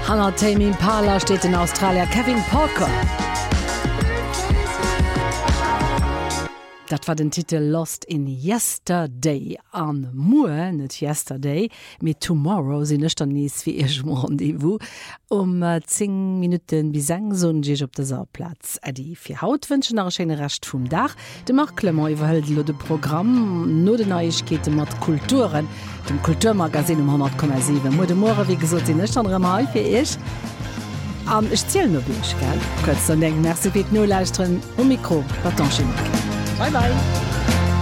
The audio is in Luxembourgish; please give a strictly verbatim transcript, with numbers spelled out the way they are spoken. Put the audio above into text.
Hannah Tame Impala steht in Australier Kevin Parker. Dat war den Titel Lost in Yesterday an Moe net Yesterday mit Tomorrow sinn ëcht an nies wie ech Rendevous um äh, zehn Minuten bis seng so Dich op der Saaplatz. Ädi fir Haut wënschen a Schene recht vum Dach. De mag Klemmer iwwerhëlt lo de Programm no de Neuigkeete mat Kulturen dem Kulturmagasin um hundert Komma sieben. Mo de More wie gesot sinn ëcht an Mal fir ich. Am ich ziel no wiech gell. Kotz an denken Merc no leistren um Mikro Patanchemik. Bye bye.